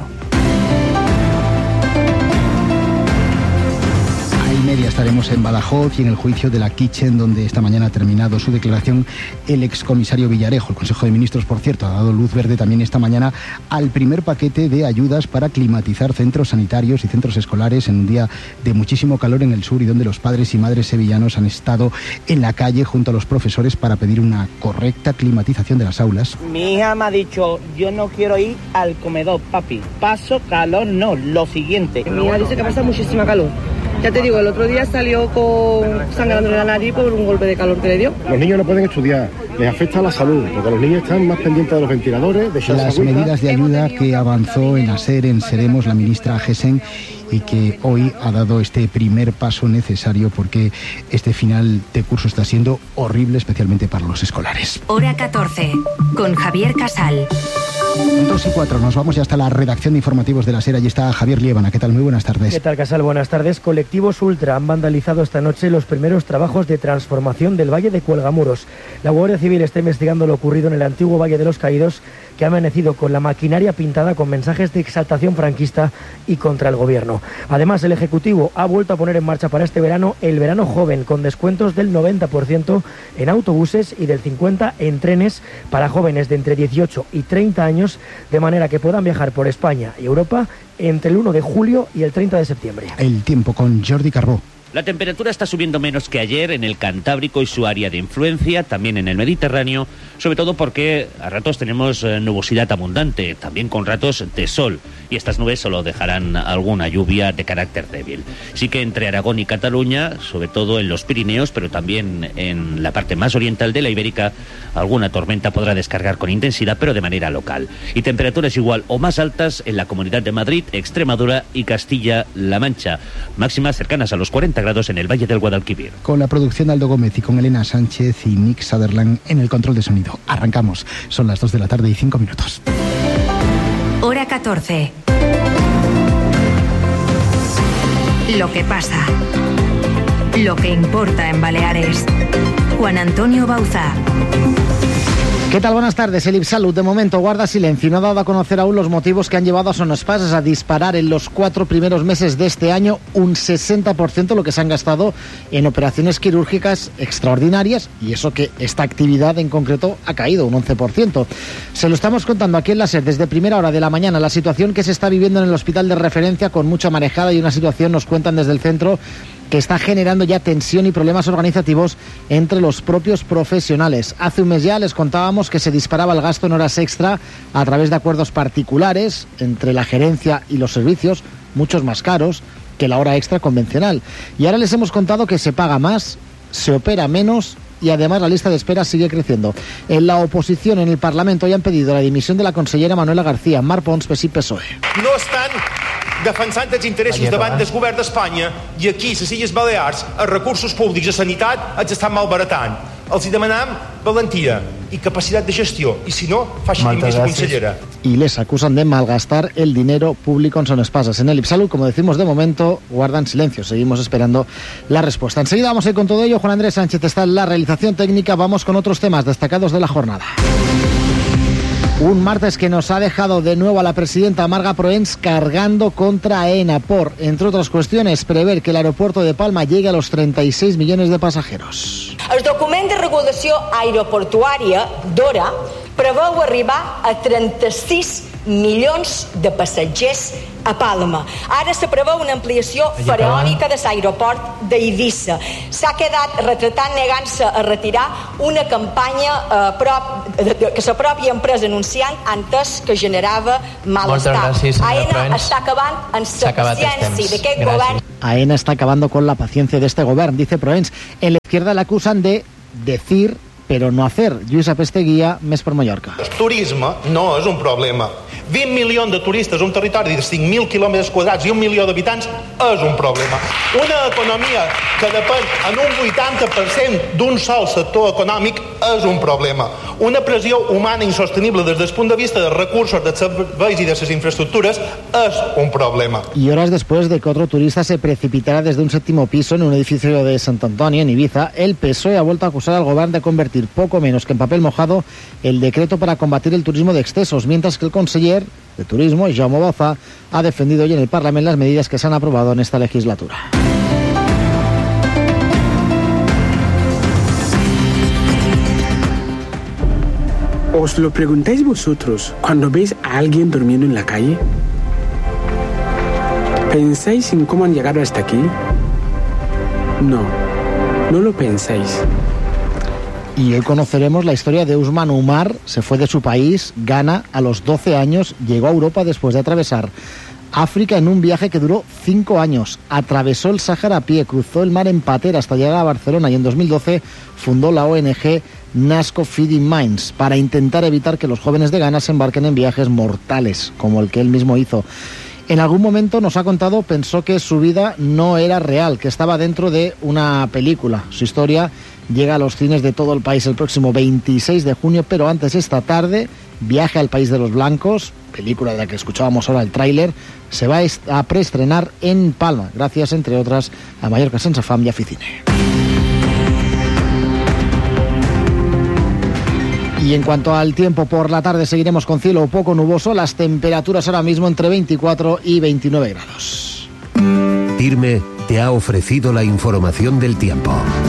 Media estaremos en Badajoz y en el juicio de la Kitchen, donde esta mañana ha terminado su declaración el excomisario Villarejo. El Consejo de Ministros, por cierto, ha dado luz verde también esta mañana al primer paquete de ayudas para climatizar centros sanitarios y centros escolares en un día de muchísimo calor en el sur, y donde los padres y madres sevillanos han estado en la calle junto a los profesores para pedir una correcta climatización de las aulas. Mi hija me ha dicho: yo no quiero ir al comedor, papi. Paso calor, no, lo siguiente. Mi hija dice que pasa muchísima calor. Ya te digo, el otro día salió sangrando la nariz por un golpe de calor que le dio. Los niños no pueden estudiar, les afecta a la salud, porque los niños están más pendientes de los ventiladores, de las medidas de ayuda que avanzó en ASER, en Seremos, la ministra Gesen, y que hoy ha dado este primer paso necesario, porque este final de curso está siendo horrible, especialmente para los escolares. Hora 14, con Javier Casal. 2:04, nos vamos ya hasta la redacción de informativos de la SER. Allí está Javier Liébana. ¿Qué tal? Muy buenas tardes. ¿Qué tal, Casal? Buenas tardes. Colectivos Ultra han vandalizado esta noche los primeros trabajos de transformación del Valle de Cuelgamuros. La Guardia Civil está investigando lo ocurrido en el antiguo Valle de los Caídos, que ha amanecido con la maquinaria pintada con mensajes de exaltación franquista y contra el gobierno. Además, el Ejecutivo ha vuelto a poner en marcha para este verano el verano joven, con descuentos del 90% en autobuses y del 50% en trenes para jóvenes de entre 18 y 30 años, de manera que puedan viajar por España y Europa entre el 1 de julio y el 30 de septiembre. El tiempo con Jordi Carbó. La temperatura está subiendo menos que ayer en el Cantábrico y su área de influencia, también en el Mediterráneo, sobre todo porque a ratos tenemos nubosidad abundante, también con ratos de sol, y estas nubes solo dejarán alguna lluvia de carácter débil. Sí que entre Aragón y Cataluña, sobre todo en los Pirineos, pero también en la parte más oriental de la Ibérica, alguna tormenta podrá descargar con intensidad, pero de manera local. Y temperaturas igual o más altas en la Comunidad de Madrid, Extremadura y Castilla-La Mancha, máximas cercanas a los 40 grados en el Valle del Guadalquivir. Con la producción de Aldo Gómez y con Elena Sánchez y Nick Sutherland en el control de sonido. Arrancamos. Son las 2:05 p.m. Hora 14. Lo que pasa. Lo que importa en Baleares. Juan Antonio Bauzá. ¿Qué tal? Buenas tardes. El IPSalud de momento guarda silencio y no ha dado a conocer aún los motivos que han llevado a Son Espases a disparar en los 4 primeros meses de este año un 60% lo que se han gastado en operaciones quirúrgicas extraordinarias, y eso que esta actividad en concreto ha caído un 11%. Se lo estamos contando aquí en la SER desde primera hora de la mañana, la situación que se está viviendo en el hospital de referencia, con mucha marejada, y una situación, nos cuentan desde el centro, que está generando ya tensión y problemas organizativos entre los propios profesionales. Hace un mes ya les contábamos que se disparaba el gasto en horas extra a través de acuerdos particulares entre la gerencia y los servicios, muchos más caros que la hora extra convencional. Y ahora les hemos contado que se paga más, se opera menos, y además la lista de espera sigue creciendo. En la oposición en el Parlamento ya han pedido la dimisión de la consellera Manuela García, Mar Pons, PSI, PSOE. No estan defensant els interessos davant del govern d'Espanya, i aquí, a les Illes Balears, els recursos públics de sanitat els estan malbaratant. Els demanem valentia y capacidad de gestió, y si no, facin dimisión, consellera. Y les acusan de malgastar el dinero público en Son Espases. En el IPSalud, como decimos, de momento guardan silencio. Seguimos esperando la respuesta. Enseguida vamos a ir con todo ello. Juan Andrés Sánchez está en la realización técnica. Vamos con otros temas destacados de la jornada. Un martes que nos ha dejado de nuevo a la presidenta Marga Proens cargando contra AENA por, entre otras cuestiones, prever que el aeropuerto de Palma llegue a los 36 millones de pasajeros. El document de regulació aeroportuària d'hora preveu arribar a 36 milions de passatgers a Palma. Ara se preveu una ampliació faraònica de l'aeroport d'Eivissa. S'ha quedat retratant negant-se a retirar una campanya que la pròpia empresa anunciant antes que generava malestar. AENA està acabant amb la paciència d'aquest govern. AENA está acabando con la paciencia de este gobierno, dice Proens. En la izquierda le acusan de decir, pero no hacer. Lluís Pesteguía, Més per Mallorca. El turisme no és un problema. 20 milions de turistes a un territori de 5.000 quilòmetres quadrats i 1 milió d'habitants és un problema. Una economia que depèn en un 80% d'un sol sector econòmic és un problema. Una pressió humana insostenible des del punt de vista dels recursos, dels serveis i de les infraestructures és un problema. Y horas después de que otro turista se precipitara desde un 7º piso en un edificio de Sant Antoni, en Ibiza, el PSOE ha vuelto a acusar al gobierno de convertir poco menos que en papel mojado el decreto para combatir el turismo de excesos, mientras que el conseller de Turismo, Jaume Bauzá, ha defendido hoy en el Parlamento las medidas que se han aprobado en esta legislatura. ¿Os lo preguntáis vosotros cuando veis a alguien durmiendo en la calle? ¿Pensáis en cómo han llegado hasta aquí? No lo pensáis. Y hoy conoceremos la historia de Usman Umar. Se fue de su país, Ghana, a los 12 años, llegó a Europa después de atravesar África en un viaje que duró 5 años. Atravesó el Sáhara a pie, cruzó el mar en patera hasta llegar a Barcelona y en 2012 fundó la ONG Nasco Feeding Minds para intentar evitar que los jóvenes de Ghana se embarquen en viajes mortales, como el que él mismo hizo. En algún momento nos ha contado, pensó que su vida no era real, que estaba dentro de una película. Su historia llega a los cines de todo el país el próximo 26 de junio, pero antes, esta tarde, Viaje al País de los Blancos, película de la que escuchábamos ahora el tráiler, se va a preestrenar en Palma, gracias, entre otras, a Mallorca Sense Fam y a Ficine. Y en cuanto al tiempo, por la tarde seguiremos con cielo poco nuboso, las temperaturas ahora mismo entre 24 y 29 grados. Tirme te ha ofrecido la información del tiempo.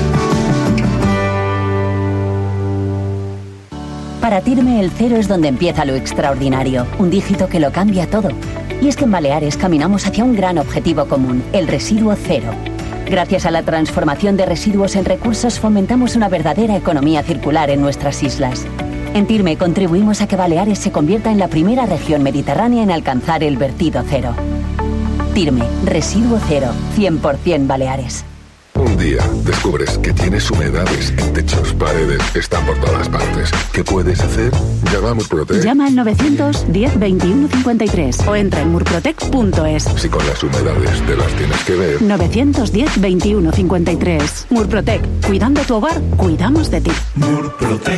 Para Tirme el cero es donde empieza lo extraordinario, un dígito que lo cambia todo. Y es que en Baleares caminamos hacia un gran objetivo común, el residuo cero. Gracias a la transformación de residuos en recursos fomentamos una verdadera economía circular en nuestras islas. En Tirme contribuimos a que Baleares se convierta en la primera región mediterránea en alcanzar el vertido cero. Tirme, residuo cero, 100% Baleares. Un día descubres que tienes humedades en techos, paredes, están por todas partes. ¿Qué puedes hacer? Llama a Murprotec. Llama al 910 21 53 o entra en murprotec.es. Si con las humedades te las tienes que ver. 910 21 53. Murprotec. Cuidando tu hogar, cuidamos de ti. Murprotec.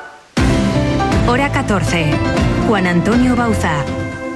Hora 14. Juan Antonio Bauzá.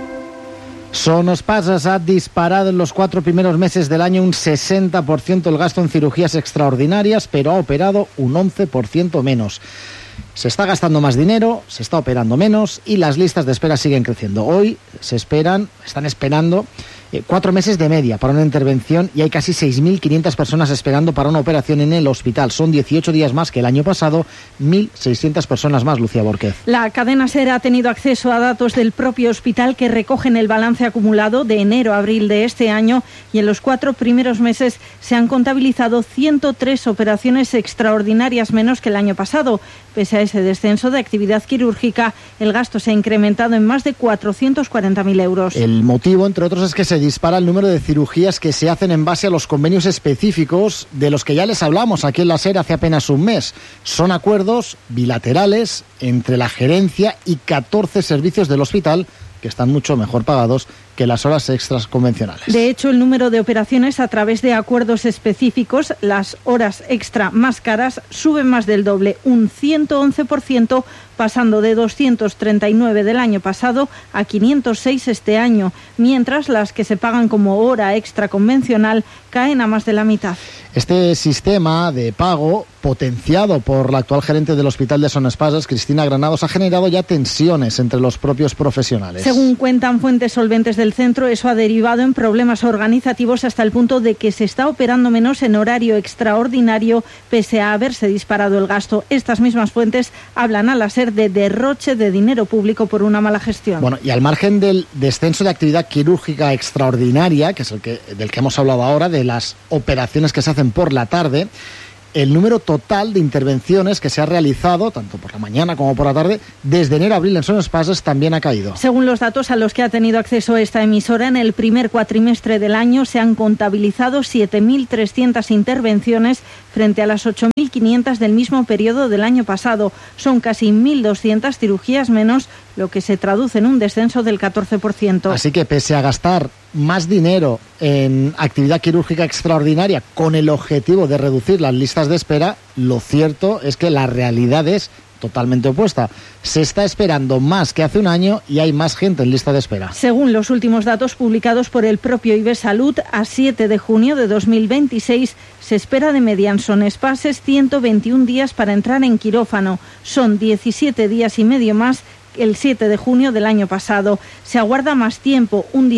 Sonospases ha disparado en los 4 primeros meses del año un 60% el gasto en cirugías extraordinarias, pero ha operado un 11% menos. Se está gastando más dinero, se está operando menos y las listas de espera siguen creciendo. Hoy están esperando 4 meses de media para una intervención y hay casi 6.500 personas esperando para una operación en el hospital. Son 18 días más que el año pasado, 1.600 personas más, Lucía Borquez. La cadena SER ha tenido acceso a datos del propio hospital que recogen el balance acumulado de enero a abril de este año y en los 4 primeros meses se han contabilizado 103 operaciones extraordinarias menos que el año pasado. Pese a ese descenso de actividad quirúrgica, el gasto se ha incrementado en más de 440.000 euros. El motivo, entre otros, es que se dispara el número de cirugías que se hacen en base a los convenios específicos de los que ya les hablamos aquí en la SER hace apenas un mes. Son acuerdos bilaterales entre la gerencia y 14 servicios del hospital que están mucho mejor pagados que las horas extras convencionales. De hecho, el número de operaciones a través de acuerdos específicos, las horas extra más caras, suben más del doble, un 111%, pasando de 239 del año pasado a 506 este año, mientras las que se pagan como hora extra convencional caen a más de la mitad. Este sistema de pago, potenciado por la actual gerente del Hospital de Sonespases, Cristina Granados, ha generado ya tensiones entre los propios profesionales. Según cuentan fuentes solventes del centro, eso ha derivado en problemas organizativos hasta el punto de que se está operando menos en horario extraordinario pese a haberse disparado el gasto. Estas mismas fuentes hablan a la SER de derroche de dinero público por una mala gestión. Bueno, y al margen del descenso de actividad quirúrgica extraordinaria, que es del que hemos hablado ahora, de las operaciones que se hacen por la tarde, el número total de intervenciones que se ha realizado, tanto por la mañana como por la tarde, desde enero a abril en Son Espases también ha caído. Según los datos a los que ha tenido acceso esta emisora, en el primer cuatrimestre del año se han contabilizado 7.300 intervenciones frente a las 8.500 del mismo periodo del año pasado. Son casi 1.200 cirugías menos, lo que se traduce en un descenso del 14%. Así que pese a gastar más dinero en actividad quirúrgica extraordinaria con el objetivo de reducir las listas de espera, lo cierto es que la realidad es totalmente opuesta. Se está esperando más que hace un año y hay más gente en lista de espera. Según los últimos datos publicados por el propio Ibesalud, a 7 de junio de 2026 se espera de media en Son Espases 121 días para entrar en quirófano. Son 17 días y medio más el 7 de junio del año pasado. Se aguarda más tiempo, un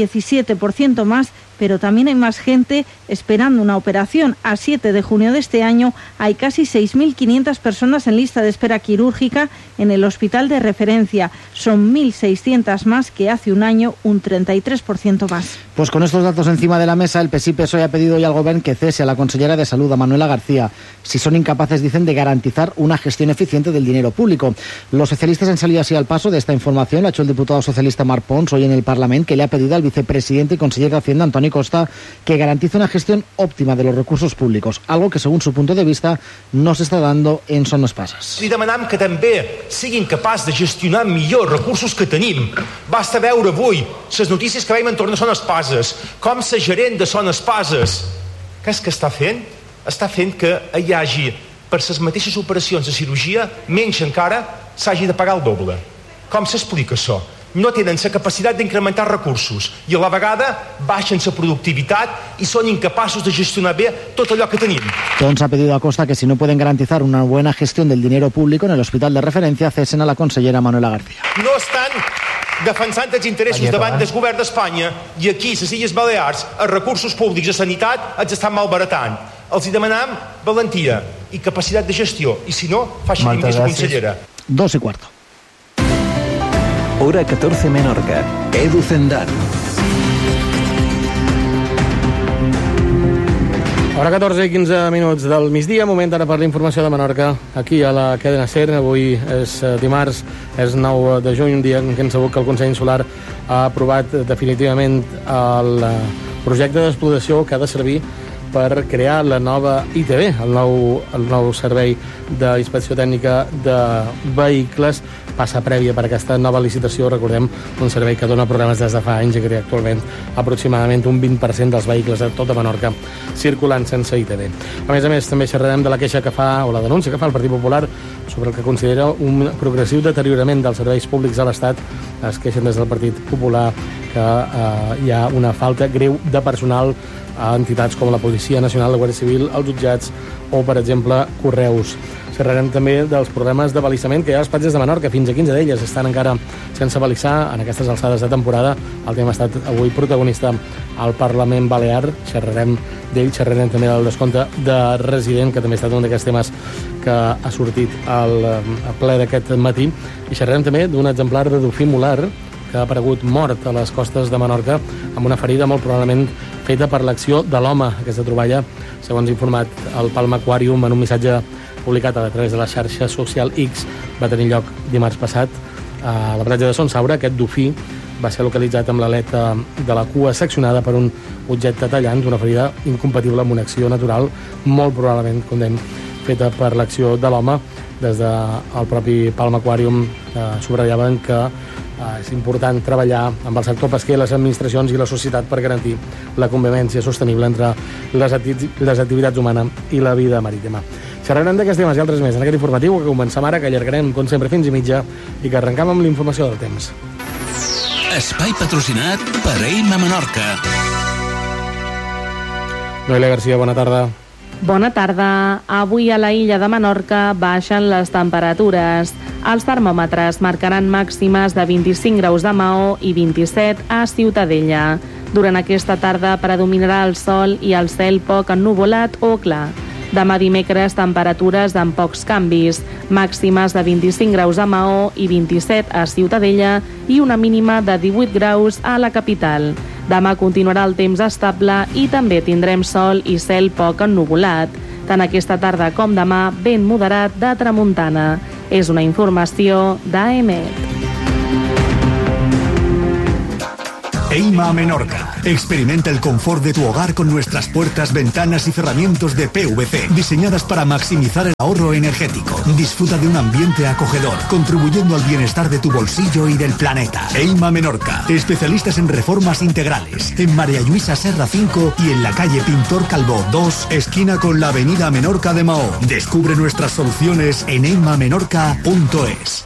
17% más, pero también hay más gente esperando una operación. A 7 de junio de este año hay casi 6.500 personas en lista de espera quirúrgica en el hospital de referencia. Son 1.600 más que hace un año, un 33% más. Pues con estos datos encima de la mesa, el PSI-PSOE ha pedido hoy al Gobierno que cese a la consellera de Salud, a Manuela García, si son incapaces, dicen, de garantizar una gestión eficiente del dinero público. Los socialistas han salido así al paso de esta información. La ha hecho el diputado socialista Marc Pons hoy en el Parlamento, que le ha pedido al vicepresidente y conseller de Hacienda, Antoni Costa, que garantice una gestión óptima de los recursos públicos, algo que, según su punto de vista, no se està dando en Son Espases. Li demanam que també siguin capaços de gestionar millor recursos que tenim. Basta veure avui les notícies que veiem entorn de Son Espases, com la gerent de Son Espases, què és que està fent? Està fent que hi hagi, per les mateixes operacions de cirurgia, menys encara s'hagi de pagar el doble. Com s'explica això? No tenen la capacitat d'incrementar recursos i a la vegada baixen la productivitat i són incapaços de gestionar bé tot allò que tenim. Pons ha pedido a Costa que si no pueden garantizar una buena gestión del dinero público en el hospital de referencia, cesen a la consellera Manuela García. No estan defensant els interessos davant del govern d'Espanya i aquí, a les Illes Balears, els recursos públics de sanitat els estan malbaratant. Els demanam valentia i capacitat de gestió i si no, faci més consellera. 2:15. Hora 14 Menorca. Edu Zendán. Hora 14 i 15 minuts del migdia, moment ara per la informació de Menorca, aquí a la cadena SER. Avui és dimarts, és 9 de juny, un dia en què hem sabut que el Consell Insular ha aprovat definitivament el projecte d'explotació que ha de servir per crear la nova ITV, el nou servei d'inspecció tècnica de vehicles. Passa prèvia per aquesta nova licitació, recordem, un servei que dona problemes des de fa anys i que actualment aproximadament un 20% dels vehicles de tota Menorca circulant sense ITV. A més, també xerrarem de la queixa que fa, o la denúncia que fa el Partit Popular sobre el que considera un progressiu deteriorament dels serveis públics a l'Estat. Es queixen des del Partit Popular que hi ha una falta greu de personal a entitats com la Policia Nacional, la Guàrdia Civil, els jutjats o, per exemple, Correus. Xerrarem també dels problemes de balissament que hi ha a les platges de Menorca. Fins a 15 d'elles estan encara sense balissar en aquestes alçades de temporada. El tema ha estat avui protagonista al Parlament Balear. Xerrarem d'ell, xerrarem també del descompte de resident, que també ha estat un d'aquests temes que ha sortit al ple d'aquest matí. I xerrarem també d'un exemplar de dofí molar que ha aparegut mort a les costes de Menorca amb una ferida molt probablement feta per l'acció de l'home. Aquesta troballa, segons ha informat el Palma Aquarium en un missatge publicat a través de la xarxa social X, va tenir lloc dimarts passat a la platja de Son Saura. Aquest dofí va ser localitzat amb l'aleta de la cua seccionada per un objecte tallant, una ferida incompatible amb una acció natural, molt probablement, com dèiem, feta per l'acció de l'home. Des del propi Palma Aquarium subratllaven que és important treballar amb el sector pesquer, les administracions i la societat per garantir la convivència sostenible entre les activitats humanes i la vida marítima. Xerrarem d'aquests temes i altres més en aquest informatiu que comencem ara, que allargarem, com sempre, fins i mitja i que arrencam amb la informació del temps. Espai patrocinat per EIMA Menorca. Noelia Garcia, bona tarda. Bona tarda. Avui a la illa de Menorca baixen les temperatures. Els termòmetres marcaran màximes de 25 graus de Maó i 27 a Ciutadella. Durant aquesta tarda predominarà el sol i el cel poc ennuvolat o clar. Demà dimecres, temperatures amb pocs canvis, màximes de 25 graus a Maó i 27 a Ciutadella i una mínima de 18 graus a la capital. Demà continuarà el temps estable i també tindrem sol i cel poc ennuvolat. Tant aquesta tarda com demà, vent moderat de tramuntana. És una informació d'AEMET. EIMA Menorca. Experimenta el confort de tu hogar con nuestras puertas, ventanas y cerramientos de PVC, diseñadas para maximizar el ahorro energético. Disfruta de un ambiente acogedor, contribuyendo al bienestar de tu bolsillo y del planeta. EIMA Menorca. Especialistas en reformas integrales. En María Luisa Serra 5 y en la calle Pintor Calvó 2, esquina con la avenida Menorca de Mahó. Descubre nuestras soluciones en eimamenorca.es.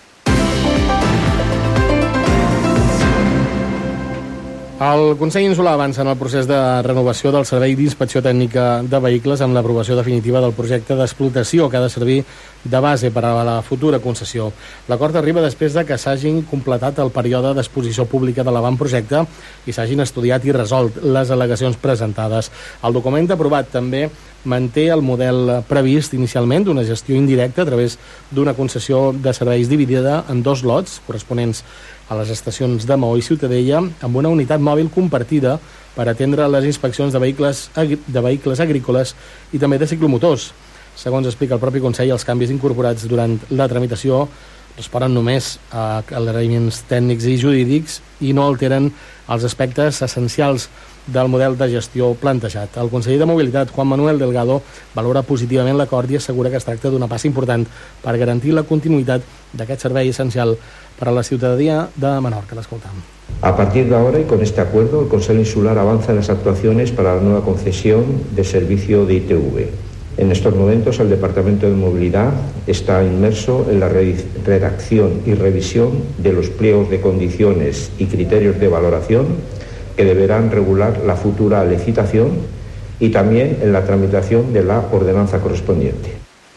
El Consell Insular avança en el procés de renovació del Servei d'Inspecció Tècnica de Vehicles amb l'aprovació definitiva del projecte d'explotació que ha de servir de base per a la futura concessió. L'acord arriba després de que s'hagin completat el període d'exposició pública de l'avantprojecte i s'hagin estudiat i resolt les al·legacions presentades. El document aprovat també manté el model previst inicialment d'una gestió indirecta a través d'una concessió de serveis dividida en 2 lots corresponents a les estacions de Maó i Ciutadella amb una unitat mòbil compartida per atendre les inspeccions de vehicles agrícoles i també de ciclomotors. Segons explica el propi Consell, els canvis incorporats durant la tramitació responen només a agraïments tècnics i jurídics i no alteren els aspectes essencials del model de gestió plantejat. El conseller de Mobilitat, Juan Manuel Delgado, valora positivament l'acord i assegura que es tracta d'una passa important per garantir la continuïtat d'aquest servei essencial para la ciudadanía de Menorca. L'escoltam. A partir de ahora y con este acuerdo, el Consejo Insular avanza en las actuaciones para la nueva concesión de servicio de ITV. En estos momentos, el Departamento de Movilidad está inmerso en la redacción y revisión de los pliegos de condiciones y criterios de valoración que deberán regular la futura licitación y también en la tramitación de la ordenanza correspondiente.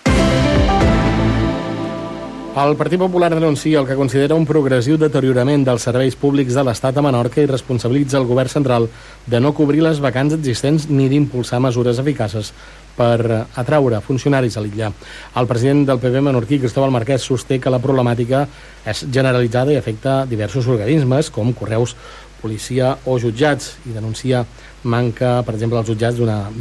El Partit Popular denuncia el que considera un progressiu deteriorament dels serveis públics de l'Estat a Menorca i responsabilitza el govern central de no cobrir les vacants existents ni d'impulsar mesures eficaces per atraure funcionaris a l'illa. El president del PP menorquí, Cristóbal Marquès, sosté que la problemàtica és generalitzada i afecta diversos organismes com correus, policia o jutjats i denuncia manca, per exemple, als jutjats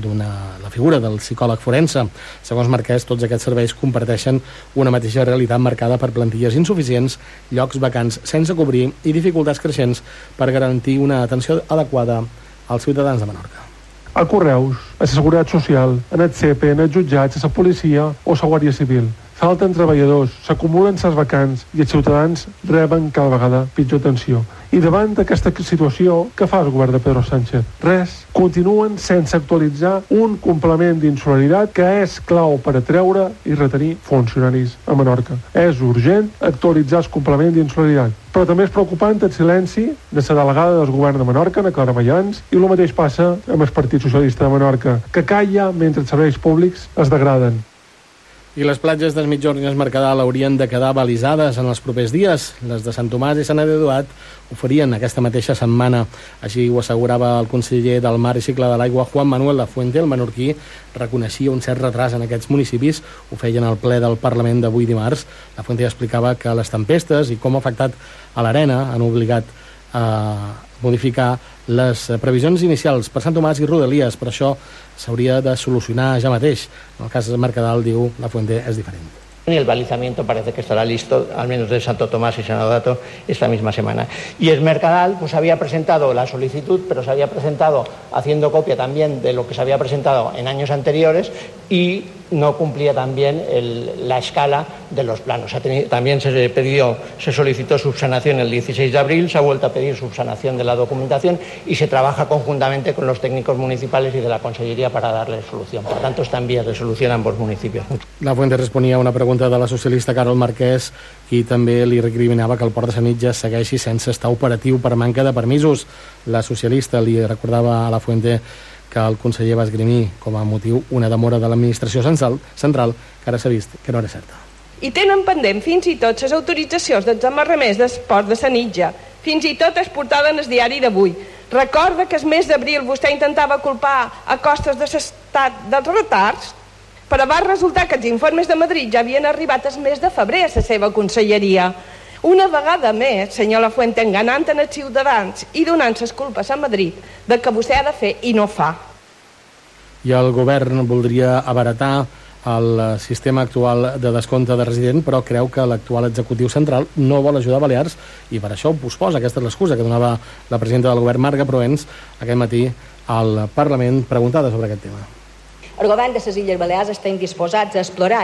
la figura del psicòleg forense. Segons Marquès, tots aquests serveis comparteixen una mateixa realitat marcada per plantilles insuficients, llocs vacants sense cobrir i dificultats creixents per garantir una atenció adequada als ciutadans de Menorca. A Correus, a la Seguretat Social, en el CEPE, en els jutjats, a la policia o a la Guàrdia Civil. Falten treballadors, s'acumulen les vacants i els ciutadans reben cada vegada pitjor atenció. I davant d'aquesta situació, què fa el govern de Pedro Sánchez? Res. Continuen sense actualitzar un complement d'insularitat que és clau per atreure i retenir funcionaris a Menorca. És urgent actualitzar el complement d'insularitat. Però també és preocupant el silenci de la delegada del govern de Menorca, Ana Clara Mayans, i el mateix passa amb el Partit Socialista de Menorca, que calla mentre els serveis públics es degraden. I les platges del Mitjorn i el Mercadal haurien de quedar balisades en els propers dies. Les de Sant Tomàs i Sant Eduard ho farien aquesta mateixa setmana. Així ho assegurava el conseller del Mar i Cicle de l'Aigua, Juan Manuel Lafuente. El menorquí reconeixia un cert retras en aquests municipis. Ho feien al ple del Parlament d'avui dimarts. Lafuente explicava que les tempestes i com ha afectat a l'arena han obligat a modificar les previsions inicials per Sant Tomàs i Rodalies. Per això s'hauria de solucionar ja mateix. En el cas de Mercadal, diu Lafuente, és diferent. Y el balizamiento parece que estará listo, al menos de Santo Tomás y San Odato, esta misma semana. Y el Mercadal pues había presentado la solicitud, pero se había presentado haciendo copia también de lo que se había presentado en años anteriores y no cumplía también la escala de los planos. También se solicitó subsanación el 16 de abril, se ha vuelto a pedir subsanación de la documentación y se trabaja conjuntamente con los técnicos municipales y de la Consellería para darle solución. Por tanto, están vías de solución a ambos municipios. Lafuente responia a una pregunta de la socialista Carol Marquès, qui també li recriminava que el port de Sanitja segueixi sense estar operatiu per manca de permisos. La socialista li recordava a Lafuente que el conseller va esgrimir com a motiu una demora de l'administració central que ara s'ha vist que no era certa. I tenen pendent fins i tot les autoritzacions dels amarraments del port de Sanitja. Fins i tot es portaven el diari d'avui. Recorda que el mes d'abril vostè intentava culpar a costes de l'estat dels retards, però va resultar que els informes de Madrid ja havien arribat el mes de febrer a la seva conselleria. Una vegada més, senyor Lafuente, enganant en els ciutadans i donant les culpes a Madrid del que vostè ha de fer i no fa. i el govern voldria abaratar el sistema actual de descompte de resident, però creu que l'actual executiu central no vol ajudar Balears i per això ho posposa. Aquesta és l'excusa que donava la presidenta del govern, Marga Proens, aquest matí al Parlament, preguntada sobre aquest tema. El govern de les Illes Balears estem disposats a explorar